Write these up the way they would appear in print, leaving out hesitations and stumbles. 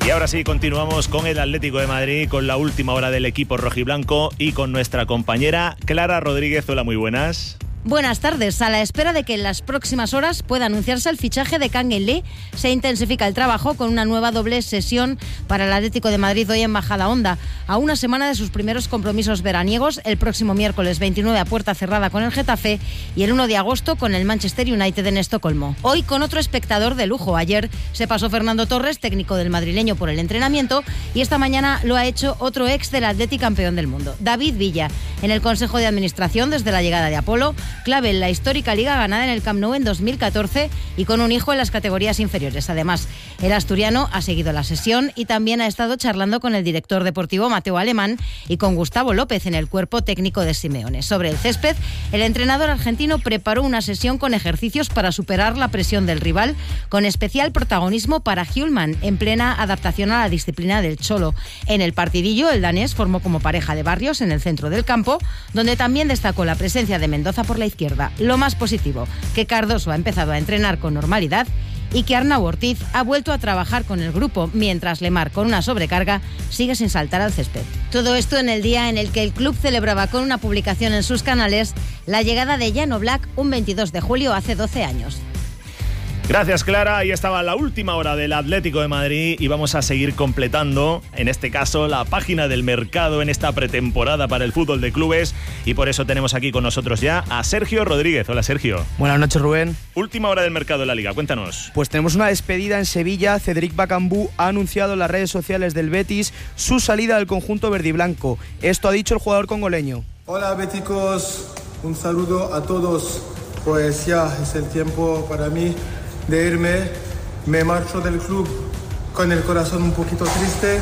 Y ahora sí, continuamos con el Atlético de Madrid, con la última hora del equipo rojiblanco y con nuestra compañera Clara Rodríguez. Hola, muy buenas. Buenas tardes. A la espera de que en las próximas horas pueda anunciarse el fichaje de Kangin Lee, se intensifica el trabajo con una nueva doble sesión para el Atlético de Madrid hoy en Majadahonda, a una semana de sus primeros compromisos veraniegos, el próximo miércoles 29 a puerta cerrada con el Getafe y el 1 de agosto con el Manchester United en Estocolmo. Hoy con otro espectador de lujo. Ayer se pasó Fernando Torres, técnico del madrileño, por el entrenamiento, y esta mañana lo ha hecho otro ex del Atleti campeón del mundo, David Villa, en el Consejo de Administración desde la llegada de Apolo, clave en la histórica liga ganada en el Camp Nou en 2014 y con un hijo en las categorías inferiores. Además, el asturiano ha seguido la sesión y también ha estado charlando con el director deportivo Mateo Alemán y con Gustavo López en el cuerpo técnico de Simeone. Sobre el césped, el entrenador argentino preparó una sesión con ejercicios para superar la presión del rival, con especial protagonismo para Hjulmand, en plena adaptación a la disciplina del cholo. En el partidillo, el danés formó como pareja de Barrios en el centro del campo, donde también destacó la presencia de Mendoza por la izquierda. Lo más positivo, que Cardoso ha empezado a entrenar con normalidad y que Arnau Ortiz ha vuelto a trabajar con el grupo, mientras Lemar, con una sobrecarga, sigue sin saltar al césped. Todo esto en el día en el que el club celebraba con una publicación en sus canales la llegada de Jan Oblak un 22 de julio hace 12 años. Gracias, Clara. Ahí estaba la última hora del Atlético de Madrid y vamos a seguir completando, en este caso, la página del mercado en esta pretemporada para el fútbol de clubes, y por eso tenemos aquí con nosotros ya a Sergio Rodríguez. Hola, Sergio. Buenas noches, Rubén. Última hora del mercado de la Liga, cuéntanos. Pues tenemos una despedida en Sevilla. Cédric Bakambu ha anunciado en las redes sociales del Betis su salida del conjunto verdiblanco. Esto ha dicho el jugador congoleño. Hola, béticos. Un saludo a todos. Pues ya es el tiempo para mí de irme. Me marcho del club con el corazón un poquito triste,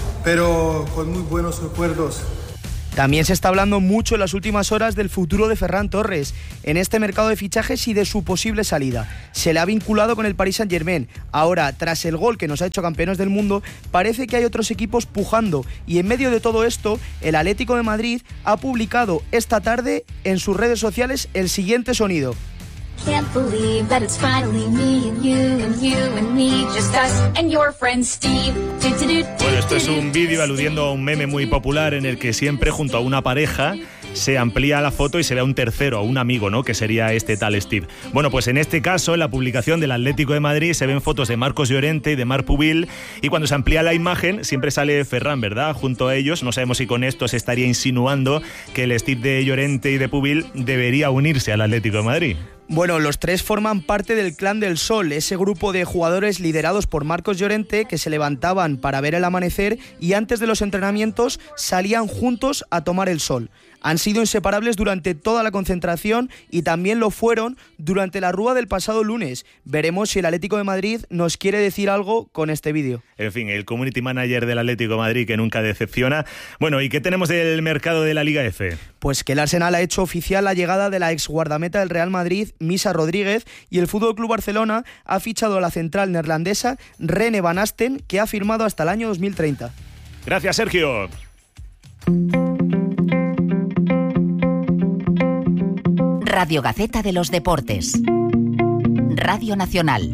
pero con muy buenos recuerdos. También se está hablando mucho en las últimas horas del futuro de Ferran Torres en este mercado de fichajes y de su posible salida. Se le ha vinculado con el Paris Saint-Germain. Ahora, tras el gol que nos ha hecho campeones del mundo, parece que hay otros equipos pujando, y en medio de todo esto, el Atlético de Madrid ha publicado esta tarde en sus redes sociales el siguiente sonido. Can't believe that it's finally me and you and me, just us and your friend Steve. Bueno, esto es un vídeo aludiendo a un meme muy popular en el que siempre junto a una pareja se amplía la foto y se ve a un tercero, a un amigo, ¿no?, que sería este tal Steve. Bueno, pues en este caso, en la publicación del Atlético de Madrid, se ven fotos de Marcos Llorente y de Marc Pubil, y cuando se amplía la imagen siempre sale Ferran, ¿verdad?, junto a ellos. No sabemos si con esto se estaría insinuando que el Steve de Llorente y de Pubil debería unirse al Atlético de Madrid. Bueno, los tres forman parte del Clan del Sol, ese grupo de jugadores liderados por Marcos Llorente que se levantaban para ver el amanecer y antes de los entrenamientos salían juntos a tomar el sol. Han sido inseparables durante toda la concentración y también lo fueron durante la Rúa del pasado lunes. Veremos si el Atlético de Madrid nos quiere decir algo con este vídeo. En fin, el community manager del Atlético de Madrid que nunca decepciona. Bueno, ¿y qué tenemos del mercado de la Liga F? Pues que el Arsenal ha hecho oficial la llegada de la ex guardameta del Real Madrid, Misa Rodríguez, y el FC Barcelona ha fichado a la central neerlandesa Rene Van Asten, que ha firmado hasta el año 2030. Gracias, Sergio. Radio Gaceta de los Deportes. Radio Nacional.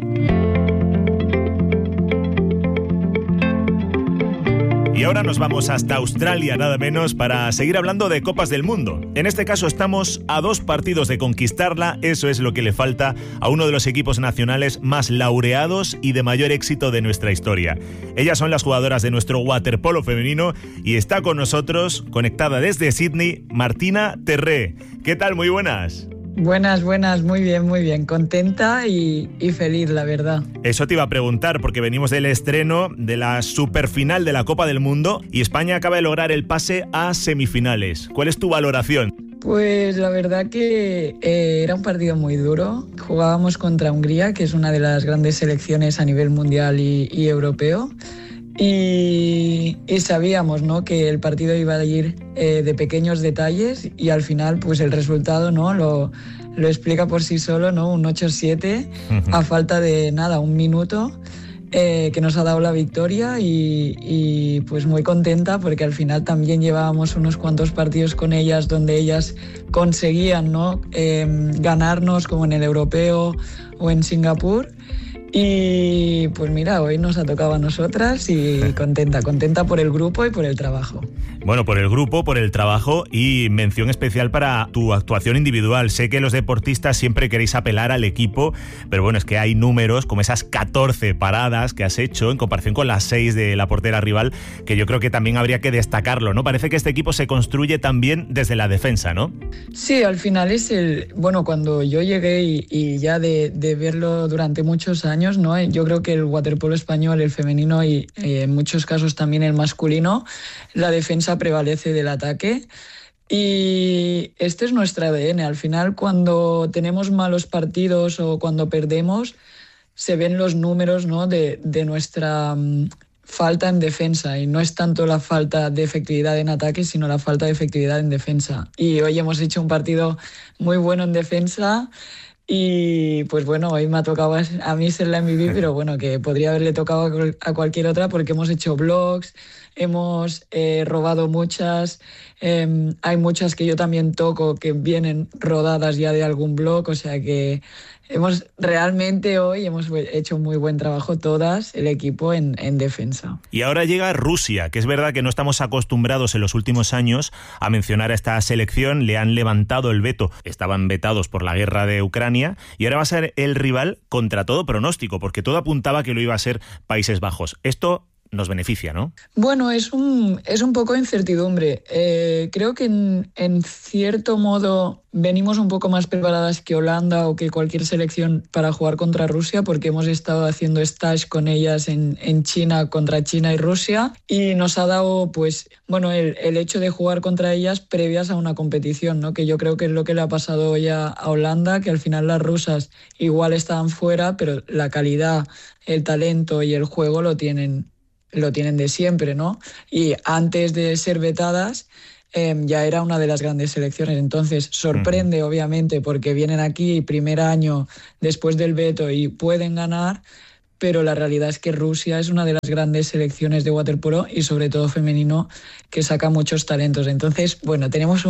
Y ahora nos vamos hasta Australia, nada menos, para seguir hablando de Copas del Mundo. En este caso estamos a 2 partidos de conquistarla. Eso es lo que le falta a uno de los equipos nacionales más laureados y de mayor éxito de nuestra historia. Ellas son las jugadoras de nuestro waterpolo femenino y está con nosotros, conectada desde Sydney, Martina Terré. ¿Qué tal? Muy buenas. Buenas, muy bien, contenta y feliz, la verdad. Eso te iba a preguntar, porque venimos del estreno de la superfinal de la Copa del Mundo y España acaba de lograr el pase a semifinales. ¿Cuál es tu valoración? Pues la verdad que era un partido muy duro. Jugábamos contra Hungría, que es una de las grandes selecciones a nivel mundial y europeo. Y sabíamos, ¿no?, que el partido iba a ir de pequeños detalles y al final pues el resultado, ¿no?, lo explica por sí solo, ¿no? Un 8-7 a falta de nada, un minuto, que nos ha dado la victoria y pues muy contenta porque al final también llevábamos unos cuantos partidos con ellas donde ellas conseguían, ¿no?, ganarnos, como en el europeo o en Singapur. Y pues mira, hoy nos ha tocado a nosotras y contenta por el grupo y por el trabajo. Bueno, por el grupo, por el trabajo y mención especial para tu actuación individual. Sé que los deportistas siempre queréis apelar al equipo, pero bueno, es que hay números como esas 14 paradas que has hecho en comparación con las 6 de la portera rival, que yo creo que también habría que destacarlo, ¿no? Parece que este equipo se construye también desde la defensa, ¿no? Sí, al final es cuando yo llegué y ya de verlo durante muchos años, ¿no? Yo creo que el waterpolo español, el femenino y en muchos casos también el masculino, la defensa prevalece del ataque. Y este es nuestro ADN. Al final, cuando tenemos malos partidos o cuando perdemos, se ven los números, ¿no? de nuestra falta en defensa. Y no es tanto la falta de efectividad en ataque, sino la falta de efectividad en defensa. Y hoy hemos hecho un partido muy bueno en defensa. Y pues bueno, hoy me ha tocado a mí ser la MVP, pero bueno, que podría haberle tocado a cualquier otra porque hemos hecho blocks, hemos robado muchas, hay muchas que yo también toco que vienen rodadas ya de algún block, o sea que realmente hoy hemos hecho muy buen trabajo todas, el equipo en defensa. Y ahora llega Rusia, que es verdad que no estamos acostumbrados en los últimos años a mencionar a esta selección, le han levantado el veto, estaban vetados por la guerra de Ucrania y ahora va a ser el rival contra todo pronóstico, porque todo apuntaba que lo iba a ser Países Bajos. Esto nos beneficia, ¿no? Bueno, es un poco de incertidumbre. Creo que en cierto modo venimos un poco más preparadas que Holanda o que cualquier selección para jugar contra Rusia, porque hemos estado haciendo stage con ellas en China, contra China y Rusia, y nos ha dado pues bueno el hecho de jugar contra ellas previas a una competición, ¿no? Que yo creo que es lo que le ha pasado hoy a Holanda, que al final las rusas igual estaban fuera, pero la calidad, el talento y el juego lo tienen de siempre, ¿no? Y antes de ser vetadas ya era una de las grandes selecciones. Entonces sorprende, obviamente, porque vienen aquí primer año después del veto y pueden ganar, pero la realidad es que Rusia es una de las grandes selecciones de waterpolo y sobre todo femenino que saca muchos talentos. Entonces, bueno, tenemos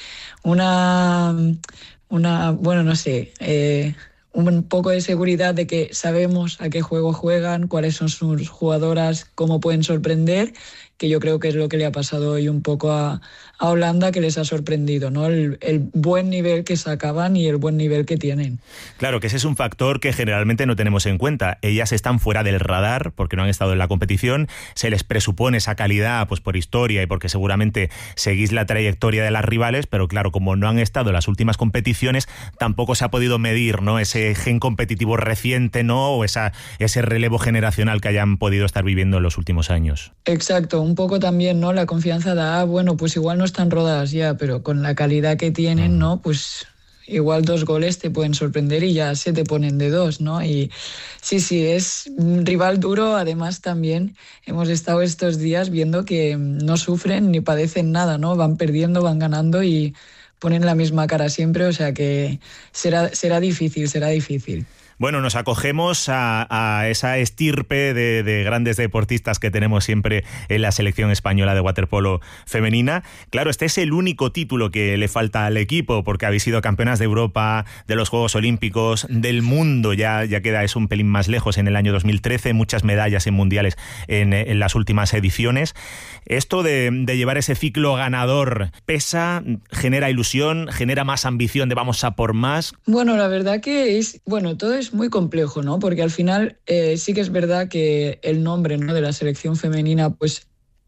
un poco de seguridad de que sabemos a qué juego juegan, cuáles son sus jugadoras, cómo pueden sorprender, que yo creo que es lo que le ha pasado hoy un poco a Holanda, que les ha sorprendido, ¿no? El buen nivel que sacaban y el buen nivel que tienen. Claro, que ese es un factor que generalmente no tenemos en cuenta. Ellas están fuera del radar porque no han estado en la competición, se les presupone esa calidad pues por historia y porque seguramente seguís la trayectoria de las rivales, pero claro, como no han estado en las últimas competiciones, tampoco se ha podido medir, ¿no? Ese gen competitivo reciente, ¿no? O ese relevo generacional que hayan podido estar viviendo en los últimos años. Exacto, un poco también, ¿no? La confianza de, bueno, pues igual no están rodadas ya, pero con la calidad que tienen, ¿no? Pues igual 2 goles te pueden sorprender y ya se te ponen de 2, ¿no? Y sí, es un rival duro. Además también hemos estado estos días viendo que no sufren ni padecen nada, ¿no? Van perdiendo, van ganando y ponen la misma cara siempre, o sea que será difícil. Bueno, nos acogemos a esa estirpe de grandes deportistas que tenemos siempre en la selección española de waterpolo femenina. Claro, este es el único título que le falta al equipo, porque habéis sido campeonas de Europa, de los Juegos Olímpicos, del mundo, ya queda eso un pelín más lejos en el año 2013, muchas medallas en mundiales en las últimas ediciones. Esto de llevar ese ciclo ganador pesa, genera ilusión, genera más ambición de vamos a por más. Bueno, la verdad que todo es muy complejo, ¿no? Porque al final sí que es verdad que el nombre, ¿no?, de la selección femenina pues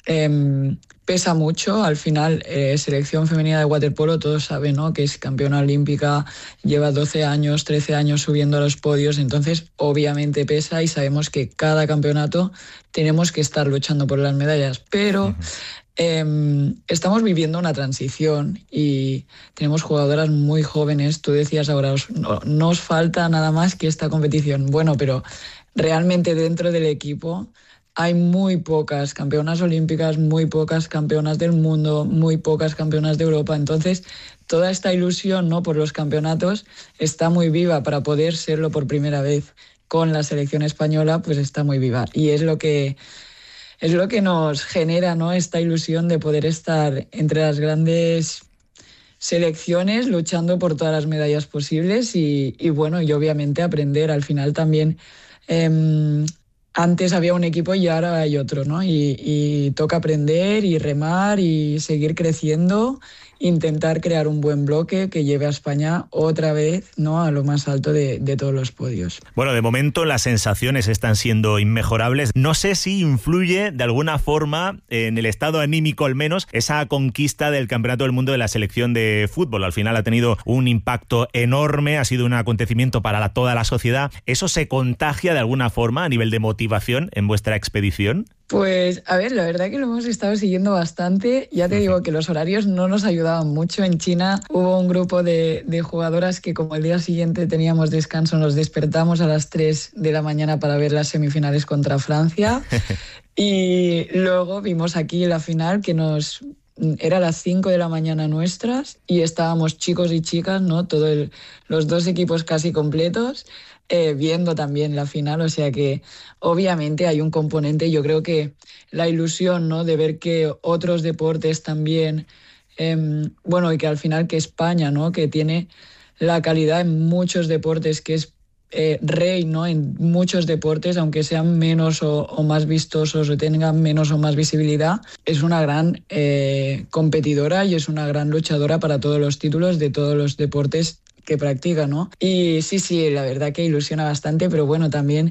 pesa mucho. Al final, selección femenina de waterpolo, todos saben, ¿no?, que es campeona olímpica, lleva 12 años, 13 años subiendo a los podios, entonces obviamente pesa y sabemos que cada campeonato tenemos que estar luchando por las medallas, pero estamos viviendo una transición y tenemos jugadoras muy jóvenes. Tú decías ahora, no os falta nada más que esta competición. Bueno, pero realmente dentro del equipo hay muy pocas campeonas olímpicas, muy pocas campeonas del mundo, muy pocas campeonas de Europa. Entonces, toda esta ilusión, ¿no?, por los campeonatos está muy viva. Para poder serlo por primera vez con la selección española, pues está muy viva. Y es lo que nos genera, ¿no?, esta ilusión de poder estar entre las grandes selecciones luchando por todas las medallas posibles y obviamente aprender. Al final también Antes había un equipo y ahora hay otro, ¿no? Y toca aprender y remar y seguir creciendo, intentar crear un buen bloque que lleve a España otra vez, ¿no?, a lo más alto de todos los podios. Bueno, de momento las sensaciones están siendo inmejorables. No sé si influye de alguna forma en el estado anímico, al menos, esa conquista del Campeonato del Mundo de la selección de fútbol. Al final ha tenido un impacto enorme, ha sido un acontecimiento para toda la sociedad. ¿Eso se contagia de alguna forma a nivel de motivación en vuestra expedición? Pues, a ver, la verdad que lo hemos estado siguiendo bastante. Ya te digo que los horarios no nos ayudaban mucho. En China hubo un grupo de jugadoras que, como el día siguiente teníamos descanso, nos despertamos a las 3 de la mañana para ver las semifinales contra Francia. Y luego vimos aquí la final, que era a las 5 de la mañana nuestras, y estábamos chicos y chicas, ¿no? Los dos equipos casi completos, viendo también la final. O sea que obviamente hay un componente, yo creo que la ilusión, ¿no?, de ver que otros deportes también, y que al final que España, ¿no?, que tiene la calidad en muchos deportes, que es rey, ¿no?, en muchos deportes, aunque sean menos o más vistosos o tengan menos o más visibilidad, es una gran competidora y es una gran luchadora para todos los títulos de todos los deportes que practica, ¿no? Y sí, la verdad que ilusiona bastante, pero bueno, también,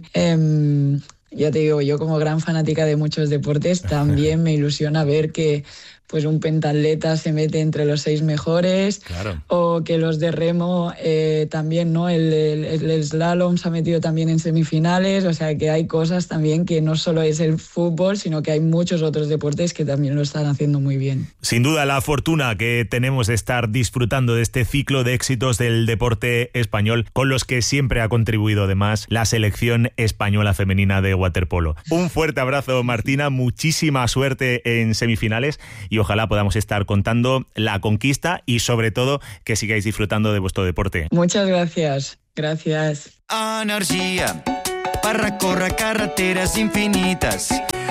ya te digo, yo como gran fanática de muchos deportes, también me ilusiona ver que pues un pentatleta se mete entre los 6 mejores, claro, o que los de remo también, ¿no? El slalom se ha metido también en semifinales. O sea que hay cosas también que no solo es el fútbol, sino que hay muchos otros deportes que también lo están haciendo muy bien. Sin duda, la fortuna que tenemos de estar disfrutando de este ciclo de éxitos del deporte español, con los que siempre ha contribuido además la selección española femenina de waterpolo. Un fuerte abrazo, Martina, muchísima suerte en semifinales y ojalá podamos estar contando la conquista y sobre todo que sigáis disfrutando de vuestro deporte. Muchas gracias. Gracias. Energia per recórrer carreteres infinites,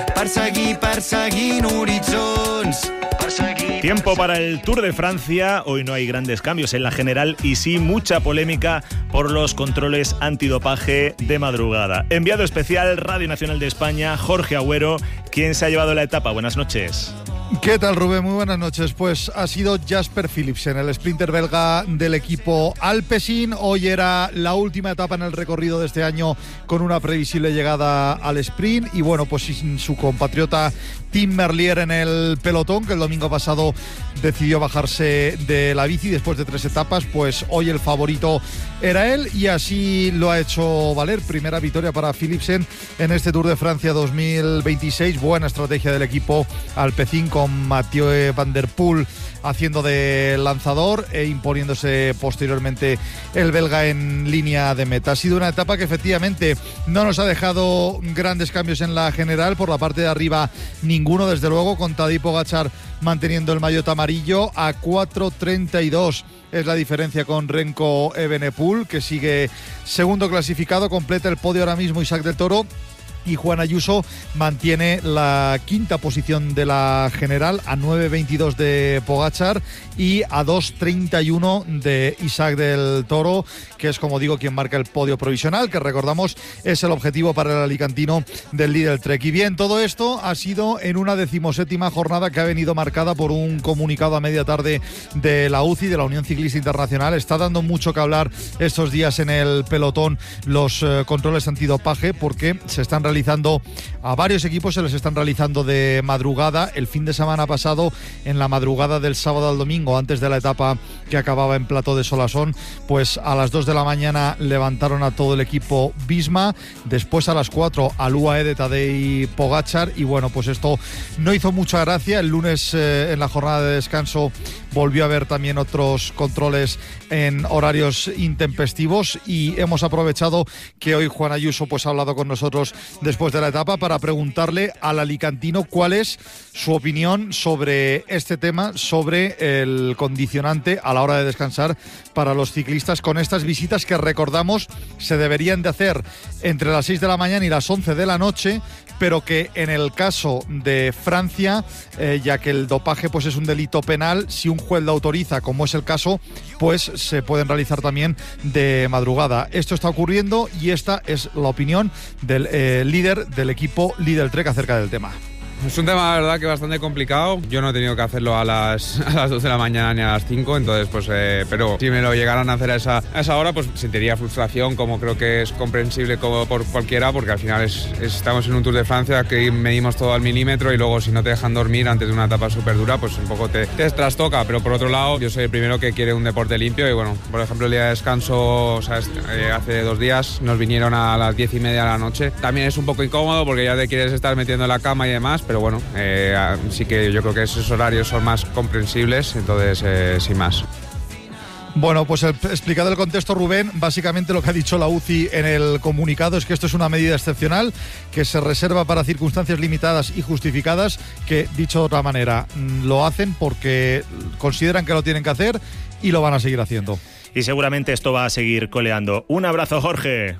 perseguint horitzons. Tiempo para el Tour de Francia. Hoy no hay grandes cambios en la general y sí mucha polémica por los controles antidopaje de madrugada. Enviado especial Radio Nacional de España, Jorge Agüero, quien se ha llevado la etapa. Buenas noches. ¿Qué tal, Rubén? Muy buenas noches. Pues ha sido Jasper Philipsen, el sprinter belga del equipo Alpecin. Hoy era la última etapa en el recorrido de este año con una previsible llegada al sprint y bueno, pues sin su compatriota Tim Merlier en el pelotón, que el domingo pasado decidió bajarse de la bici después de 3 etapas, pues hoy el favorito era él y así lo ha hecho valer. Primera victoria para Philipsen en este Tour de Francia 2026. Buena estrategia del equipo Alpecin con Mathieu Van Der Poel haciendo de lanzador e imponiéndose posteriormente el belga en línea de meta. Ha sido una etapa que efectivamente no nos ha dejado grandes cambios en la general. Por la parte de arriba ninguno, desde luego, con Tadej Pogačar manteniendo el maillot amarillo a 4:32. Es la diferencia con Remco Evenepoel, que sigue segundo clasificado. Completa el podio ahora mismo Isaac del Toro. Y Juan Ayuso mantiene la quinta posición de la general a 9:22 de Pogačar y a 2:31 de Isaac del Toro, que es, como digo, quien marca el podio provisional, que recordamos es el objetivo para el alicantino del Lidl Trek. Y bien, todo esto ha sido en una 17ª jornada que ha venido marcada por un comunicado a media tarde de la UCI, de la Unión Ciclista Internacional. Está dando mucho que hablar estos días en el pelotón los controles antidopaje, porque se están realizando a varios equipos, se les están realizando de madrugada. El fin de semana pasado, en la madrugada del sábado al domingo, antes de la etapa que acababa en Plató de Solasson, pues a las 2 de la mañana levantaron a todo el equipo Visma, después a las 4 al UAE de Tadej Pogačar y bueno, pues esto no hizo mucha gracia. El lunes en la jornada de descanso volvió a haber también otros controles en horarios intempestivos y hemos aprovechado que hoy Juan Ayuso pues ha hablado con nosotros después de la etapa para preguntarle al alicantino cuál es su opinión sobre este tema, sobre el condicionante a la hora de descansar para los ciclistas con estas visitas que, recordamos, se deberían de hacer entre las 6 de la mañana y las 11 de la noche, pero que en el caso de Francia, ya que el dopaje pues es un delito penal, si un juez lo autoriza, como es el caso, pues se pueden realizar también de madrugada. Esto está ocurriendo y esta es la opinión del líder del equipo Lidl Trek acerca del tema. Es un tema, la verdad, que bastante complicado. Yo no he tenido que hacerlo a las 2 de la mañana ni a las 5, entonces, pues, pero si me lo llegaran a hacer a esa hora, pues sentiría frustración, como creo que es comprensible como por cualquiera, porque al final estamos en un Tour de Francia que medimos todo al milímetro y luego si no te dejan dormir antes de una etapa súper dura, pues un poco te trastoca. Pero por otro lado, yo soy el primero que quiere un deporte limpio y bueno, por ejemplo, el día de descanso, o sea, hace 2 días nos vinieron a las 10:30 de la noche. También es un poco incómodo porque ya te quieres estar metiendo en la cama y demás, pero bueno, sí que yo creo que esos horarios son más comprensibles, entonces sin más. Bueno, pues explicado el contexto, Rubén, básicamente lo que ha dicho la UCI en el comunicado es que esto es una medida excepcional que se reserva para circunstancias limitadas y justificadas, que, dicho de otra manera, lo hacen porque consideran que lo tienen que hacer y lo van a seguir haciendo. Y seguramente esto va a seguir coleando. Un abrazo, Jorge.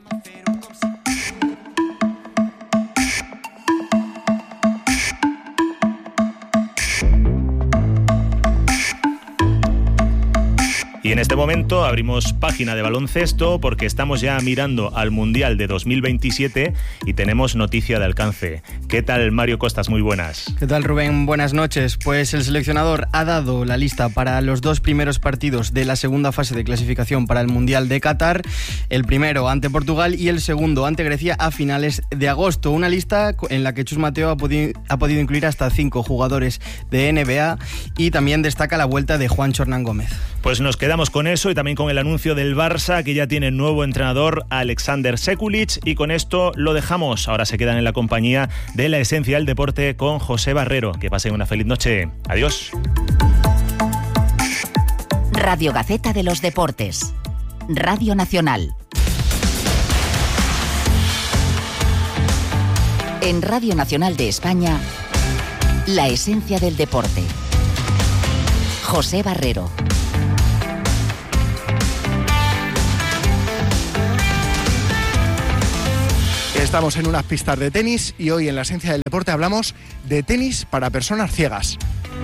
Y en este momento abrimos página de baloncesto porque estamos ya mirando al Mundial de 2027 y tenemos noticia de alcance. ¿Qué tal, Mario Costas? Muy buenas. ¿Qué tal, Rubén? Buenas noches. Pues el seleccionador ha dado la lista para los 2 primeros partidos de la segunda fase de clasificación para el Mundial de Qatar. El primero ante Portugal y el segundo ante Grecia a finales de agosto. Una lista en la que Chus Mateo ha podido incluir hasta 5 jugadores de NBA y también destaca la vuelta de Juancho Hernán Gómez. Pues nos quedamos con eso y también con el anuncio del Barça, que ya tiene nuevo entrenador, Alexander Sekulic, y con esto lo dejamos. Ahora se quedan en la compañía de La Esencia del Deporte con José Barrero. Que pasen una feliz noche. Adiós. Radio Gaceta de los Deportes. Radio Nacional. En Radio Nacional de España, La Esencia del Deporte. José Barrero. Estamos en unas pistas de tenis y hoy en La Esencia del Deporte hablamos de tenis para personas ciegas.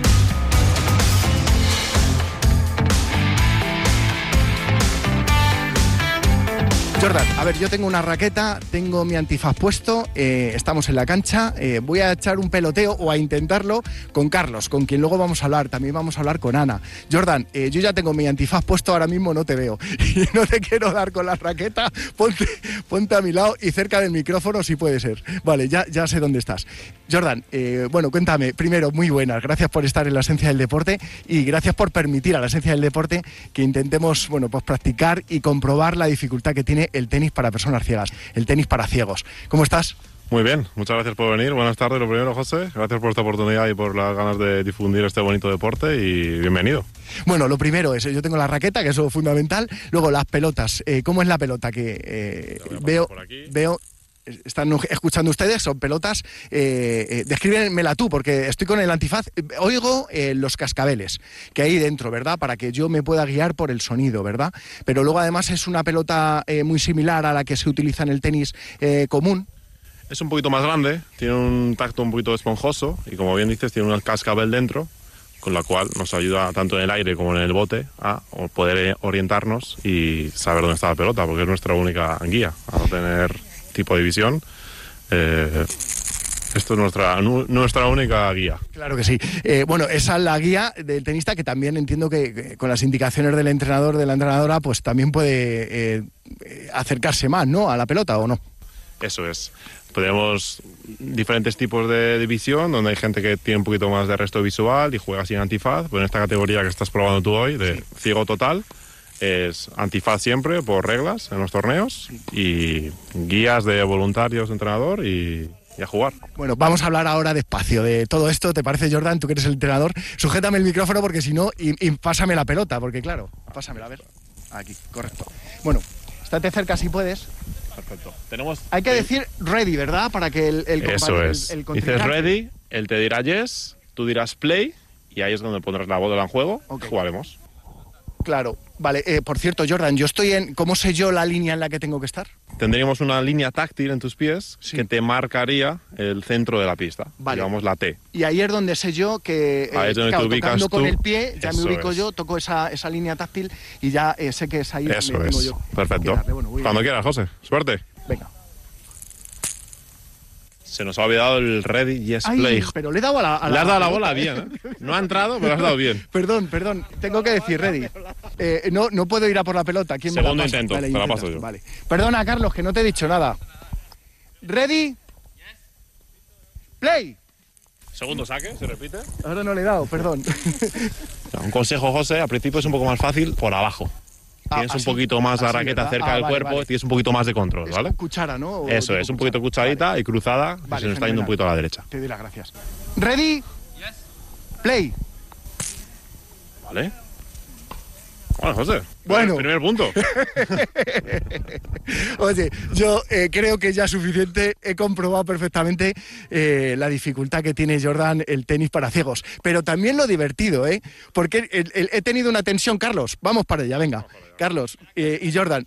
Jordan, a ver, yo tengo una raqueta, tengo mi antifaz puesto, estamos en la cancha, voy a echar un peloteo o a intentarlo con Carlos, con quien luego vamos a hablar, también vamos a hablar con Ana. Jordan, yo ya tengo mi antifaz puesto, ahora mismo no te veo y no te quiero dar con la raqueta, ponte a mi lado y cerca del micrófono si puede ser. Vale, ya sé dónde estás. Jordan, bueno, cuéntame, primero, muy buenas, gracias por estar en La Esencia del Deporte y gracias por permitir a La Esencia del Deporte que intentemos, bueno, pues practicar y comprobar la dificultad que tiene el tenis para personas ciegas, el tenis para ciegos. ¿Cómo estás? Muy bien, muchas gracias por venir. Buenas tardes, lo primero, José. Gracias por esta oportunidad y por las ganas de difundir este bonito deporte y bienvenido. Bueno, lo primero es, yo tengo la raqueta, que eso es fundamental. Luego, las pelotas. ¿Cómo es la pelota? Que veo... Están escuchando ustedes, son pelotas. Descríbemela tú, porque estoy con el antifaz. Oigo los cascabeles que hay dentro, ¿verdad? Para que yo me pueda guiar por el sonido, ¿verdad? Pero luego además es una pelota muy similar a la que se utiliza en el tenis común. Es un poquito más grande, tiene un tacto un poquito esponjoso y, como bien dices, tiene un cascabel dentro, con la cual nos ayuda tanto en el aire como en el bote a poder orientarnos y saber dónde está la pelota, porque es nuestra única guía, a no tener tipo de visión. Esto es nuestra única guía. Claro que sí. Bueno, esa es la guía del tenista, que también entiendo que con las indicaciones del entrenador, de la entrenadora, pues también puede acercarse más, ¿no?, a la pelota, ¿o no? Eso es. Tenemos diferentes tipos de visión, donde hay gente que tiene un poquito más de resto visual y juega sin antifaz. Pero en esta categoría que estás probando tú hoy, de ciego total, es antifaz siempre por reglas en los torneos y guías de voluntarios, entrenador y a jugar. Bueno, vamos a hablar ahora despacio de todo esto, ¿te parece, Jordan? Tú que eres el entrenador, sujétame el micrófono porque si no, y pásame la pelota, porque claro, pásamela, a ver. Aquí, correcto. Bueno, estate cerca si puedes. Perfecto. Hay que decir ready, ¿verdad? Para que el eso es. Dices ready, él te dirá yes, tú dirás play y ahí es donde pondrás la bola en juego. Okay. Jugaremos. Claro, vale. Por cierto, Jordan, yo estoy en... ¿Cómo sé yo la línea en la que tengo que estar? tendríamos una línea táctil en tus pies que te marcaría el centro de la pista, digamos la T. Y ahí es donde sé yo que, ahí es donde claro, te ubicas tocando con tú. el pie, ya me ubico es. yo, toco esa línea táctil y ya sé que es ahí Eso donde tengo es, yo. perfecto. Cuando quieras, José, suerte. Venga. Se nos ha olvidado el Ready Yes Ay, Play. pero le he dado a la... Le has dado la bola bien, ¿eh? No ha entrado, pero has dado bien. Perdón, tengo que decir, Ready. No puedo ir a por la pelota. ¿Quién me la Segundo pasa? intento, Vale, te la intentas paso tú, yo. Vale. Perdona, Carlos, que no te he dicho nada. ¿Ready? ¡Play! Segundo saque, se repite. Ahora no le he dado, perdón. Un consejo, José, al principio es un poco más fácil por abajo. Tienes un poquito más la raqueta ¿verdad? cerca del Vale, cuerpo, vale. tienes un poquito más de control, ¿vale? Cuchara, ¿no? Eso es, un poquito cuchadita y cruzada, que se nos está yendo un poquito a la derecha. Te doy las gracias. ¿Ready? Play. ¿Vale? Bueno, José. Bueno. Primer punto. Oye, yo creo que ya es suficiente. He comprobado perfectamente la dificultad que tiene Jordan el tenis para ciegos. Pero también lo divertido, ¿eh? Porque he tenido una tensión. Carlos, vamos para allá, venga. Carlos y Jordan.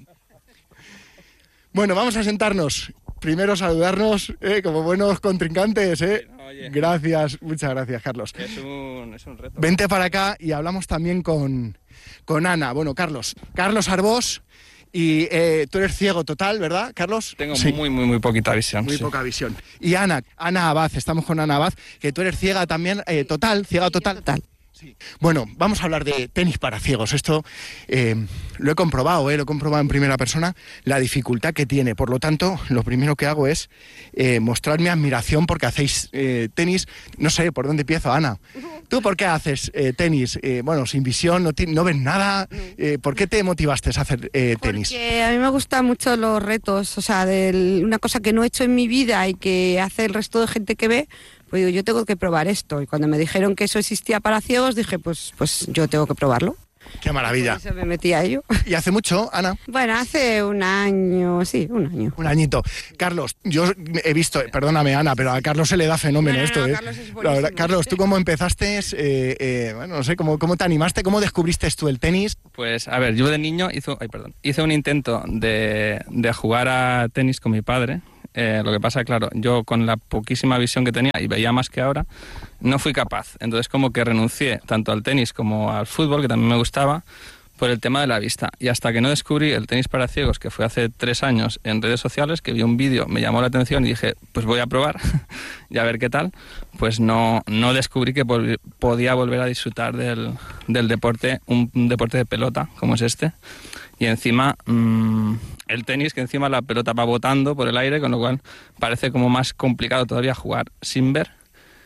Bueno, vamos a sentarnos. Primero saludarnos como buenos contrincantes, ¿eh? Oye. Gracias, muchas gracias, Carlos. Es un reto. Vente para acá y hablamos también con Ana. Bueno, Carlos Arbós, y tú eres ciego total, ¿verdad, Carlos? Tengo Sí. muy poquita visión. Muy sí. poca visión. Y Ana Abad, estamos con Ana Abad, que tú eres ciega también, ciega total. Sí. Bueno, vamos a hablar de tenis para ciegos. Esto lo he comprobado en primera persona, la dificultad que tiene. Por lo tanto, lo primero que hago es mostrar mi admiración porque hacéis tenis. No sé, ¿por dónde empiezo, Ana? ¿Tú por qué haces tenis? Bueno, sin visión, no ves nada. ¿Por qué te motivaste a hacer tenis? Porque a mí me gustan mucho los retos, o sea, una cosa que no he hecho en mi vida y que hace el resto de gente que ve, pues digo, yo tengo que probar esto. Y cuando me dijeron que eso existía para ciegos, dije, pues yo tengo que probarlo. ¡Qué maravilla! Por eso me metí a ello. ¿Y hace mucho, Ana? Bueno, hace un año, sí, un año. Un añito. Carlos, yo he visto, perdóname, Ana, pero a Carlos se le da fenómeno esto. Carlos es La verdad, Carlos, ¿tú cómo empezaste? Bueno, no sé, ¿cómo te animaste? ¿Cómo descubriste tú el tenis? Pues, a ver, yo de niño hice un intento de jugar a tenis con mi padre. Lo que pasa, claro, yo con la poquísima visión que tenía y veía más que ahora, no fui capaz. Entonces como que renuncié tanto al tenis como al fútbol, que también me gustaba, por el tema de la vista. Y hasta que no descubrí el tenis para ciegos, que fue hace 3 años en redes sociales, que vi un vídeo, me llamó la atención y dije, pues voy a probar y a ver qué tal, pues no descubrí que podía volver a disfrutar del deporte, un deporte de pelota como es este. Y encima el tenis, que encima la pelota va botando por el aire, con lo cual parece como más complicado todavía jugar sin ver.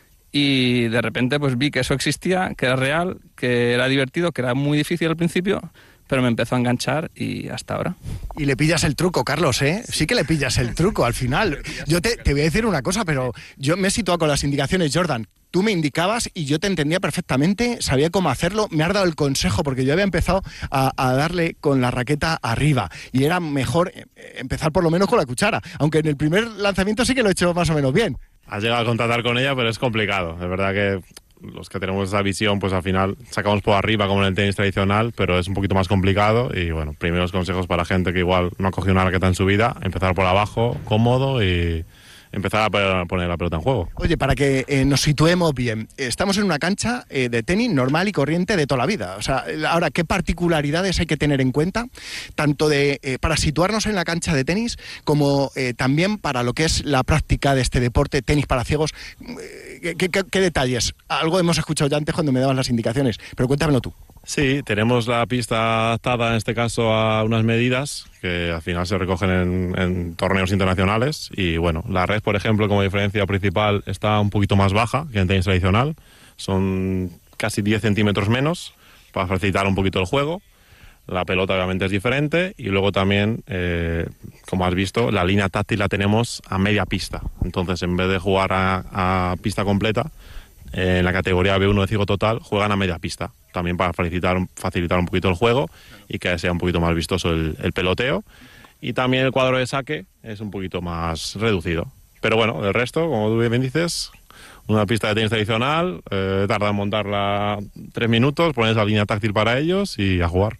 Y de repente pues vi que eso existía, que era real, que era divertido, que era muy difícil al principio, pero me empezó a enganchar y hasta ahora. Y le pillas el truco, Carlos, ¿eh? Sí que le pillas el truco al final. Yo te voy a decir una cosa, pero yo me he situado con las indicaciones, Jordan. Tú me indicabas y yo te entendía perfectamente, sabía cómo hacerlo, me has dado el consejo porque yo había empezado a darle con la raqueta arriba y era mejor empezar por lo menos con la cuchara, aunque en el primer lanzamiento sí que lo he hecho más o menos bien. Has llegado a contactar con ella, pero es complicado. Es verdad que los que tenemos esa visión, pues al final sacamos por arriba como en el tenis tradicional, pero es un poquito más complicado y bueno, primeros consejos para gente que igual no ha cogido una raqueta en su vida, empezar por abajo, cómodo y empezar a poner la pelota en juego. Oye, para que nos situemos bien, estamos en una cancha de tenis normal y corriente de toda la vida. O sea, ahora, ¿qué particularidades hay que tener en cuenta? Tanto para situarnos en la cancha de tenis, como también para lo que es la práctica de este deporte, tenis para ciegos. ¿Qué detalles? Algo hemos escuchado ya antes cuando me dabas las indicaciones, pero cuéntamelo tú. Sí, tenemos la pista adaptada en este caso a unas medidas que al final se recogen en torneos internacionales y bueno, la red, por ejemplo, como diferencia principal está un poquito más baja que en tenis tradicional, son casi 10 centímetros menos para facilitar un poquito el juego. La pelota obviamente es diferente y luego también, como has visto, la línea táctil la tenemos a media pista, entonces en vez de jugar a pista completa, en la categoría B1 de ciego total juegan a media pista, también para facilitar un poquito el juego y que sea un poquito más vistoso el peloteo. Y también el cuadro de saque es un poquito más reducido. Pero bueno, el resto, como tú bien dices, una pista de tenis tradicional, tarda en montarla 3 minutos, pones la línea táctil para ellos y a jugar.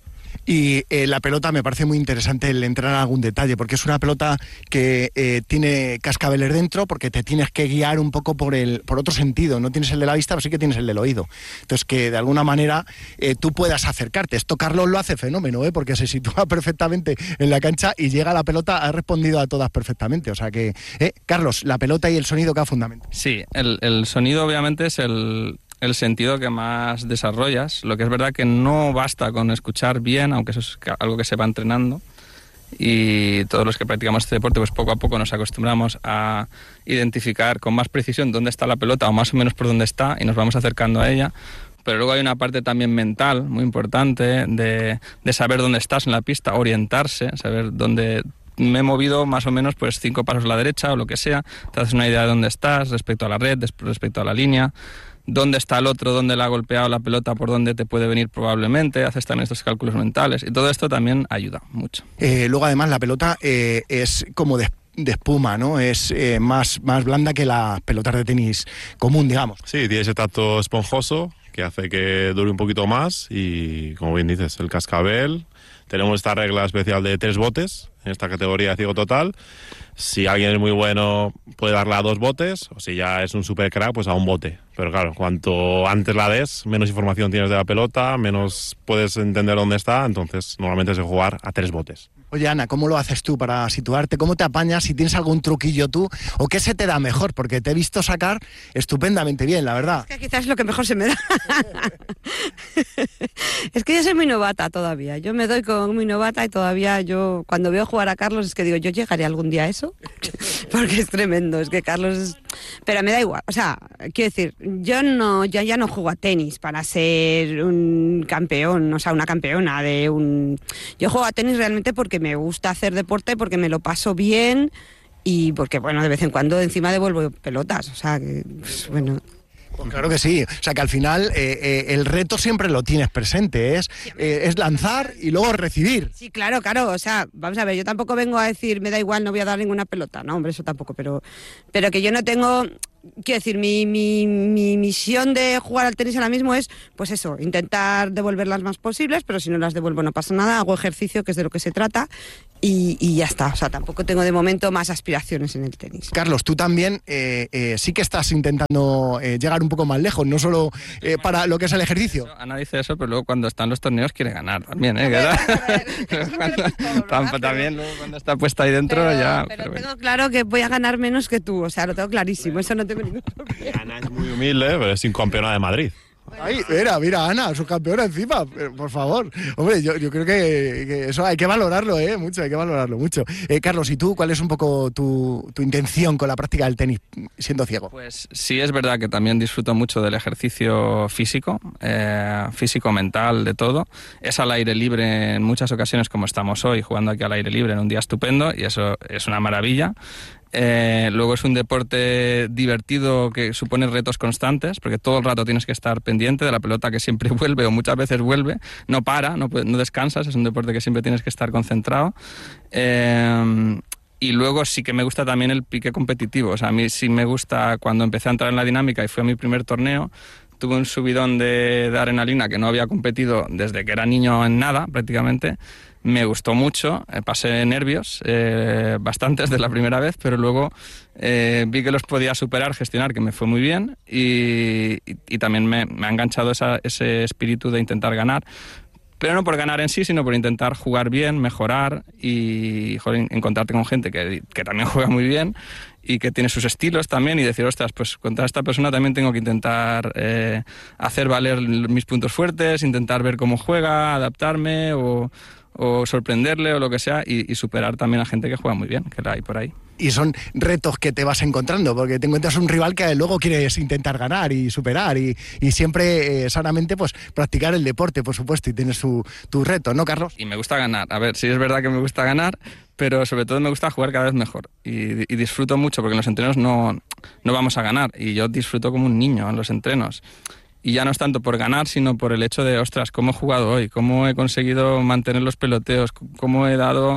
Y la pelota me parece muy interesante el entrar en algún detalle, porque es una pelota que tiene cascabeles dentro, porque te tienes que guiar un poco por otro sentido. No tienes el de la vista, pero sí que tienes el del oído. Entonces, que de alguna manera tú puedas acercarte. Esto Carlos lo hace fenómeno, porque se sitúa perfectamente en la cancha y llega a la pelota, ha respondido a todas perfectamente. O sea que, Carlos, la pelota y el sonido que fundamental. Sí, el sonido obviamente es el sentido que más desarrollas. Lo que es verdad que no basta con escuchar bien, aunque eso es algo que se va entrenando, y todos los que practicamos este deporte pues poco a poco nos acostumbramos a identificar con más precisión dónde está la pelota o más o menos por dónde está y nos vamos acercando a ella. Pero luego hay una parte también mental muy importante de saber dónde estás en la pista, orientarse, saber dónde me he movido más o menos pues 5 pasos a la derecha o lo que sea, te haces una idea de dónde estás respecto a la red, respecto a la línea, dónde está el otro, dónde le ha golpeado la pelota, por dónde te puede venir probablemente, haces también estos cálculos mentales y todo esto también ayuda mucho. Luego además la pelota es como de espuma, ¿no? Es más blanda que las pelotas de tenis común, digamos. Sí, tiene ese tacto esponjoso que hace que dure un poquito más y, como bien dices, el cascabel. Tenemos esta regla especial de 3 botes en esta categoría de ciego total. Si alguien es muy bueno puede darle a 2 botes, o si ya es un super crack, pues a 1 bote. Pero claro, cuanto antes la des, menos información tienes de la pelota, menos puedes entender dónde está, entonces normalmente es de jugar a 3 botes. Oye, Ana, ¿cómo lo haces tú para situarte? ¿Cómo te apañas? Si tienes algún truquillo tú, ¿o qué se te da mejor? Porque te he visto sacar estupendamente bien, la verdad. Es que quizás es lo que mejor se me da. Es que yo soy muy novata todavía. Yo me doy como muy novata y todavía yo, cuando veo jugar a Carlos, es que digo, ¿yo llegaré algún día a eso? Porque es tremendo, es que Carlos es... Pero me da igual, o sea, quiero decir, yo ya no juego a tenis para ser un campeón, o sea, una campeona de un... Yo juego a tenis realmente porque me gusta hacer deporte, porque me lo paso bien y porque, bueno, de vez en cuando encima devuelvo pelotas, o sea, que, pues, bueno... Pues claro que sí, o sea que al final el reto siempre lo tienes presente, es lanzar y luego recibir. Sí, claro, o sea, vamos a ver, yo tampoco vengo a decir, me da igual, no voy a dar ninguna pelota, no, hombre, eso tampoco, pero que yo no tengo... Quiero decir, mi misión de jugar al tenis ahora mismo es, pues eso, intentar devolver las más posibles, pero si no las devuelvo no pasa nada, hago ejercicio, que es de lo que se trata, y ya está. O sea, tampoco tengo de momento más aspiraciones en el tenis. Carlos, tú también sí que estás intentando llegar un poco más lejos, no solo para lo que es el ejercicio. Ana dice eso, pero luego cuando están los torneos quiere ganar también, también luego cuando está puesta ahí dentro Pero tengo claro que voy a ganar menos que tú, o sea, lo tengo clarísimo, eso no tengo ningún problema. Ana es muy humilde, pero es campeona de Madrid. Ay, mira, Ana, subcampeona encima, por favor. Hombre, yo creo que eso hay que valorarlo, mucho, hay que valorarlo mucho. Carlos, ¿y tú cuál es un poco tu intención con la práctica del tenis siendo ciego? Pues sí, es verdad que también disfruto mucho del ejercicio físico, mental, de todo. Es al aire libre en muchas ocasiones, como estamos hoy, jugando aquí al aire libre en un día estupendo, y eso es una maravilla. Luego es un deporte divertido que supone retos constantes, porque todo el rato tienes que estar pendiente de la pelota que siempre vuelve o muchas veces vuelve, no para, no descansas, es un deporte que siempre tienes que estar concentrado. Y luego sí que me gusta también el pique competitivo, o sea, a mí sí me gusta cuando empecé a entrar en la dinámica y fue mi primer torneo. Tuve un subidón de adrenalina que no había competido desde que era niño en nada, prácticamente. Me gustó mucho, pasé nervios, bastantes de la primera vez, pero luego vi que los podía superar, gestionar, que me fue muy bien, y también me ha enganchado ese espíritu de intentar ganar. Pero no por ganar en sí, sino por intentar jugar bien, mejorar y encontrarte con gente que también juega muy bien y que tiene sus estilos también, y decir, ostras, pues contra esta persona también tengo que intentar hacer valer mis puntos fuertes, intentar ver cómo juega, adaptarme o sorprenderle o lo que sea, y superar también a gente que juega muy bien, que la hay por ahí. Y son retos que te vas encontrando, porque te encuentras un rival que luego quieres intentar ganar y superar, y siempre sanamente pues practicar el deporte, por supuesto, y tienes tu reto, ¿no, Carlos? Y me gusta ganar, a ver, sí es verdad que me gusta ganar, pero sobre todo me gusta jugar cada vez mejor, y disfruto mucho, porque en los entrenos no vamos a ganar, y yo disfruto como un niño en los entrenos. Y ya no es tanto por ganar, sino por el hecho de, ostras, cómo he jugado hoy, cómo he conseguido mantener los peloteos, cómo he dado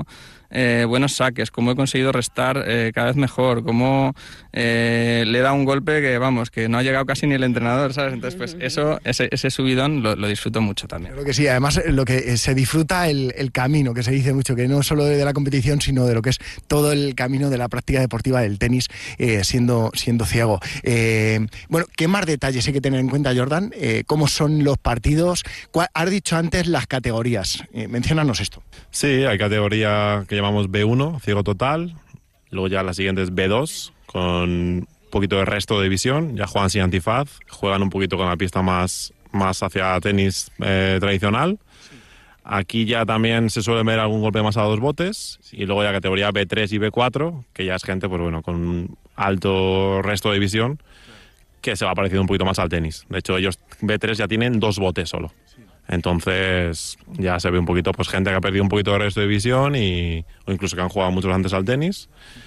buenos saques, cómo he conseguido restar cada vez mejor, cómo le he dado un golpe que no ha llegado casi ni el entrenador, ¿sabes? Entonces, pues ese subidón lo disfruto mucho también. Creo que sí, además lo que se disfruta el camino, que se dice mucho, que no solo de la competición, sino de lo que es todo el camino de la práctica deportiva del tenis, siendo ciego. Bueno, ¿qué más detalles hay que tener en cuenta, Jordan? ¿Cómo son los partidos? Has dicho antes las categorías. Menciónanos esto. Sí, hay categoría que llamamos B1, ciego total. Luego ya la siguiente es B2, con un poquito de resto de visión. Ya juegan sin antifaz, juegan un poquito con la pista más hacia tenis tradicional. Aquí ya también se suele ver algún golpe más a 2 botes. Y luego ya categoría B3 y B4, que ya es gente pues bueno, con un alto resto de visión, que se va pareciendo un poquito más al tenis. De hecho, ellos B3 ya tienen 2 botes solo. Entonces ya se ve un poquito pues gente que ha perdido un poquito de resto de visión o incluso que han jugado muchos antes al tenis,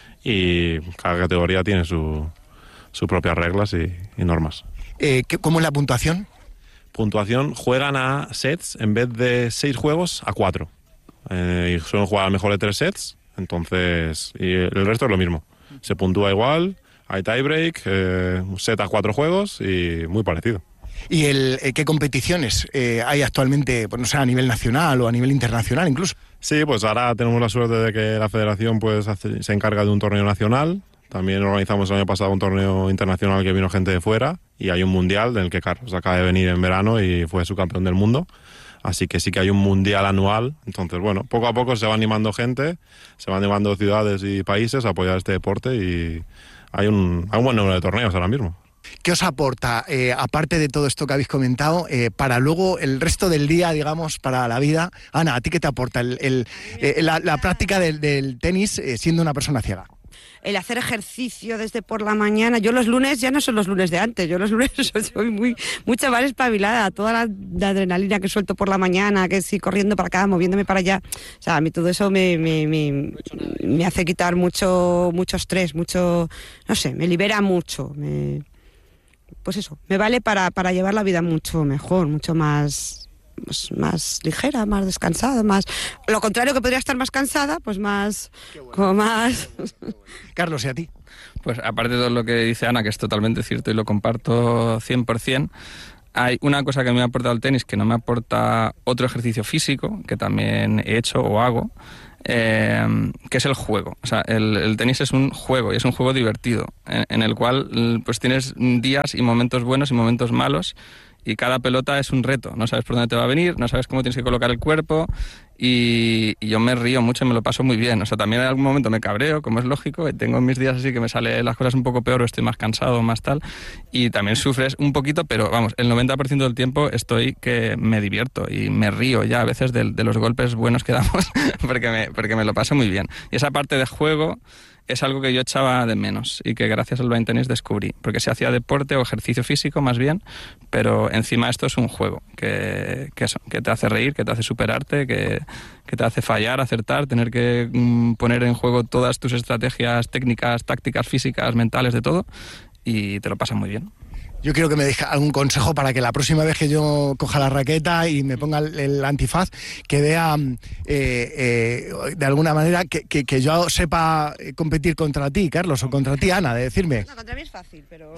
y cada categoría tiene sus propias reglas y normas. ¿Cómo es la puntuación? Puntuación, juegan a sets en vez de 6 juegos a 4. Y suelen jugar a mejor de 3 sets, entonces y el resto es lo mismo. Se puntúa igual, hay tiebreak, un set a 4 juegos y muy parecido. ¿Y qué competiciones hay actualmente, pues no sé, a nivel nacional o a nivel internacional incluso? Sí, pues ahora tenemos la suerte de que la federación pues se encarga de un torneo nacional. También organizamos el año pasado un torneo internacional que vino gente de fuera, y hay un mundial del que Carlos acaba de venir en verano y fue subcampeón del mundo. Así que sí que hay un mundial anual. Entonces, bueno, poco a poco se va animando gente, se van animando ciudades y países a apoyar este deporte, y hay un buen número de torneos ahora mismo. ¿Qué os aporta, aparte de todo esto que habéis comentado, para luego el resto del día, digamos, para la vida? Ana, ¿a ti qué te aporta la práctica del tenis siendo una persona ciega? El hacer ejercicio desde por la mañana. Yo los lunes ya no son los lunes de antes, yo los lunes soy mucho más espabilada. Toda la adrenalina que suelto por la mañana, que sí, corriendo para acá, moviéndome para allá. O sea, a mí todo eso me hace quitar mucho estrés, mucho, no sé, me libera mucho. Pues eso, me vale para llevar la vida mucho mejor, mucho más ligera, más descansada, más... Lo contrario, que podría estar más cansada, pues más... como más... Carlos, ¿y a ti? Pues aparte de todo lo que dice Ana, que es totalmente cierto y lo comparto 100%, hay una cosa que me ha aportado el tenis que no me aporta otro ejercicio físico, que también he hecho o hago, que es el juego. O sea, el tenis es un juego, y es un juego divertido, en el cual pues tienes días y momentos buenos y momentos malos, y cada pelota es un reto. No sabes por dónde te va a venir, no sabes cómo tienes que colocar el cuerpo, y yo me río mucho y me lo paso muy bien. O sea, también en algún momento me cabreo, como es lógico, y tengo mis días así que me salen las cosas un poco peor, o estoy más cansado, más tal, y también sufres un poquito, pero vamos, el 90% del tiempo estoy que me divierto y me río ya a veces de los golpes buenos que damos porque me lo paso muy bien. Y esa parte de juego es algo que yo echaba de menos y que gracias al blind tennis descubrí, porque se hacía deporte o ejercicio físico más bien, pero encima esto es un juego que te hace reír, que te hace superarte, que te hace fallar, acertar, tener que poner en juego todas tus estrategias técnicas, tácticas, físicas, mentales, de todo, y te lo pasas muy bien. Yo quiero que me deje algún consejo para que la próxima vez que yo coja la raqueta y me ponga el antifaz, que vea de alguna manera que yo sepa competir contra ti, Carlos, o contra ti, Ana, de decirme. No, contra mí es fácil, pero...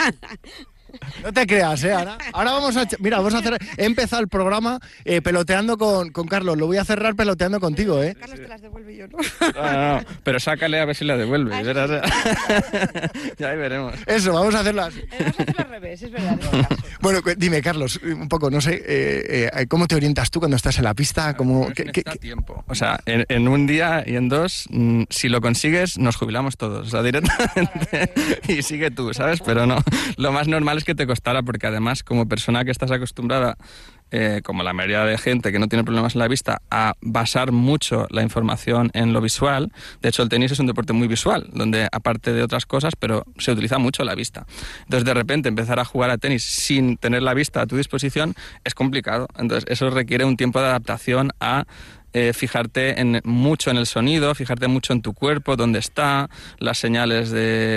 No te creas, Ana. Ahora vamos a hacer... He empezado el programa peloteando con Carlos. Lo voy a cerrar peloteando contigo, ¿eh? Carlos, te las devuelve yo, ¿no? No, pero sácale a ver si la devuelve. Ya ahí veremos. Eso, vamos a hacerlo así. Vamos a hacerlo al revés, es verdad. Bueno, dime, Carlos, un poco, no sé, ¿cómo te orientas tú cuando estás en la pista? Necesita tiempo. O sea, en un día y en 2, si lo consigues, nos jubilamos todos. O sea, directamente. Y sigue tú, ¿sabes? Pero no, lo más normal es que te costara, porque además, como persona que estás acostumbrada, como la mayoría de gente que no tiene problemas en la vista, a basar mucho la información en lo visual. De hecho, el tenis es un deporte muy visual, donde aparte de otras cosas, pero se utiliza mucho la vista. Entonces, de repente, empezar a jugar a tenis sin tener la vista a tu disposición es complicado. Entonces, eso requiere un tiempo de adaptación a fijarte mucho en el sonido, fijarte mucho en tu cuerpo, dónde está, las señales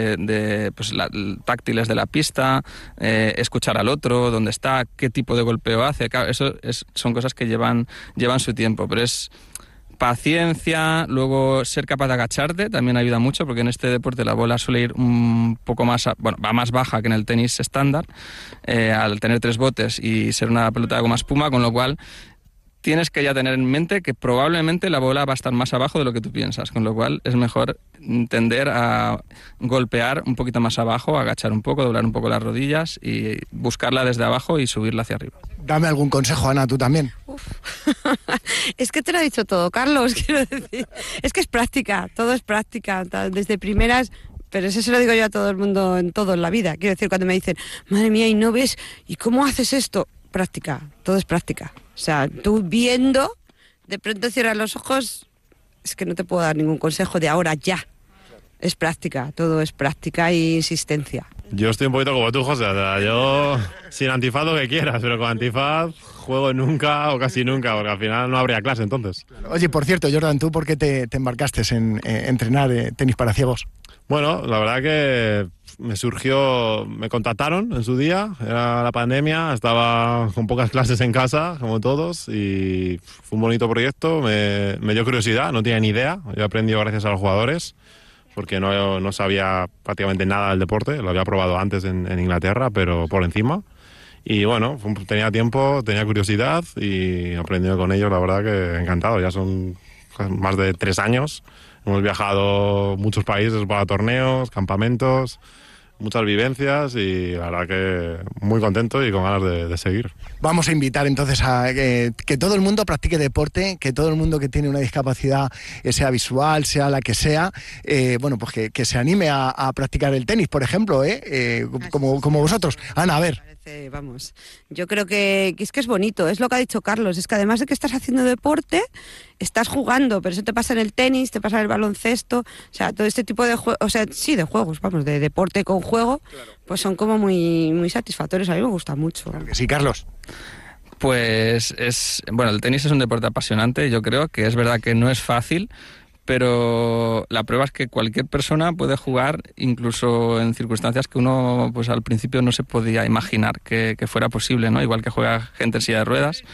táctiles de la pista, escuchar al otro, dónde está, qué tipo de golpeo hace. Claro, eso son cosas que llevan su tiempo, pero es paciencia, luego ser capaz de agacharte también ayuda mucho, porque en este deporte la bola suele ir un poco más, va más baja que en el tenis estándar, al tener 3 botes y ser una pelota de goma espuma, con lo cual tienes que ya tener en mente que probablemente la bola va a estar más abajo de lo que tú piensas, con lo cual es mejor tender a golpear un poquito más abajo, agachar un poco, doblar un poco las rodillas y buscarla desde abajo y subirla hacia arriba. Dame algún consejo, Ana, tú también. Es que te lo ha dicho todo, Carlos, quiero decir. Es que es práctica, todo es práctica, desde primeras. Pero eso se lo digo yo a todo el mundo en todo en la vida. Quiero decir, cuando me dicen, madre mía, ¿y no ves? ¿Y cómo haces esto? Práctica, todo es práctica. O sea, tú viendo, de pronto cierras los ojos, es que no te puedo dar ningún consejo de ahora ya. Es práctica, todo es práctica e insistencia. Yo estoy un poquito como tú, José. O sea, yo sin antifaz lo que quieras, pero con antifaz juego nunca o casi nunca, porque al final no habría clase entonces. Oye, por cierto, Jordan, ¿tú por qué te embarcaste en entrenar tenis para ciegos? Bueno, la verdad que me contactaron en su día, era la pandemia, estaba con pocas clases en casa, como todos, y fue un bonito proyecto, me dio curiosidad, no tenía ni idea, yo he aprendido gracias a los jugadores, porque no sabía prácticamente nada del deporte, lo había probado antes en Inglaterra, pero por encima. Y bueno, tenía tiempo, tenía curiosidad y he aprendido con ellos, la verdad que encantado, ya son más de 3 años. Hemos viajado muchos países para torneos, campamentos, muchas vivencias y la verdad que muy contento y con ganas de seguir. Vamos a invitar entonces a que todo el mundo practique deporte, que todo el mundo que tiene una discapacidad, sea visual, sea la que sea, bueno, pues que se anime a practicar el tenis, por ejemplo, como vosotros. Ana, a ver. Vamos, yo creo que es bonito, es lo que ha dicho Carlos, es que además de que estás haciendo deporte, estás jugando, pero eso te pasa en el tenis, te pasa en el baloncesto, o sea, todo este tipo de juegos, o sea, sí, de juegos, vamos, de deporte con juego, pues son como muy, muy satisfactorios, a mí me gusta mucho. Claro que sí, Carlos. Pues el tenis es un deporte apasionante, yo creo que es verdad que no es fácil, pero la prueba es que cualquier persona puede jugar incluso en circunstancias que uno pues al principio no se podía imaginar que fuera posible, ¿no? Igual que juega gente en silla de ruedas,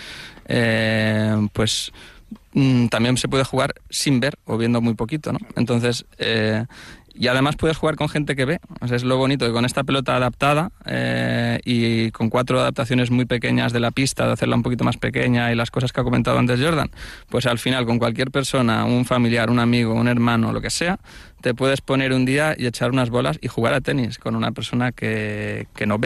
pues también se puede jugar sin ver o viendo muy poquito, ¿no? Entonces, y además puedes jugar con gente que ve. O sea, es lo bonito que con esta pelota adaptada y con 4 adaptaciones muy pequeñas de la pista, de hacerla un poquito más pequeña y las cosas que ha comentado antes Jordan, pues al final con cualquier persona, un familiar, un amigo, un hermano, lo que sea, te puedes poner un día y echar unas bolas y jugar a tenis con una persona que no ve.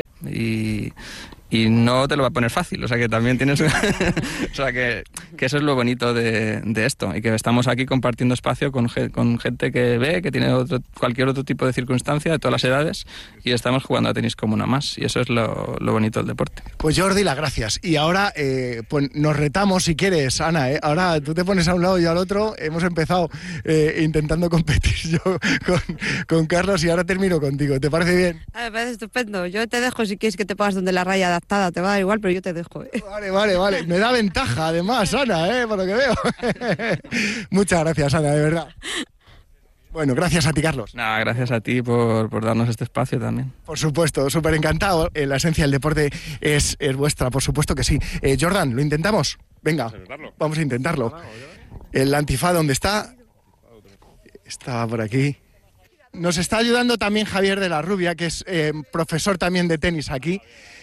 Y no te lo va a poner fácil, o sea que también tienes o sea que eso es lo bonito de esto, y que estamos aquí compartiendo espacio con gente que ve, que tiene cualquier otro tipo de circunstancia de todas las edades, y estamos jugando a tenis como una más, y eso es lo bonito del deporte. Pues Jordi, las gracias. Y ahora pues nos retamos si quieres, Ana, ahora tú te pones a un lado y al otro. Hemos empezado intentando competir yo con Carlos y ahora termino contigo, ¿te parece bien? Me parece estupendo, yo te dejo si quieres que te pongas donde la raya adaptada, te va a dar igual, pero yo te dejo. Vale. Me da ventaja, además, Ana, por lo que veo. Muchas gracias, Ana, de verdad. Bueno, gracias a ti, Carlos. Nada, gracias a ti por darnos este espacio también. Por supuesto, súper encantado. La esencia del deporte es vuestra, por supuesto que sí. Jordan, ¿lo intentamos? Venga, vamos a intentarlo. El antifaz, ¿dónde está? Estaba por aquí. Nos está ayudando también Javier de la Rubia, que es profesor también de tenis aquí.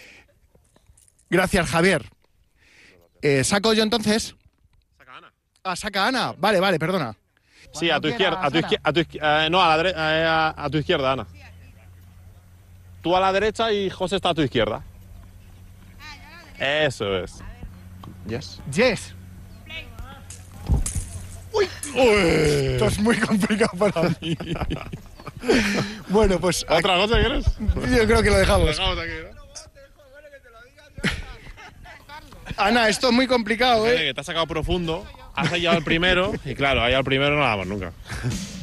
Gracias, Javier. ¿Saco yo entonces? Saca Ana. Saca Ana. Vale, perdona. Sí, a tu izquierda, a tu izquierda, Ana. Tú a la derecha y José está a tu izquierda. Eso es. Yes. Uy. Esto es muy complicado para mí. Bueno, pues... ¿Otra cosa quieres? Yo creo que lo dejamos. Lo dejamos aquí, ¿no? Ana, esto es muy complicado, Que te has sacado profundo, has hallado el primero y claro, ahí al primero no la damos nunca.